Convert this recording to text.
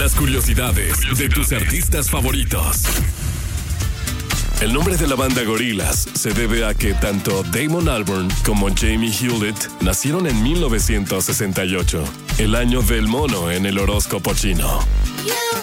Las curiosidades de tus artistas favoritos. El nombre de la banda Gorillaz se debe a que tanto Damon Albarn como Jamie Hewlett nacieron en 1968, el año del mono en el horóscopo chino.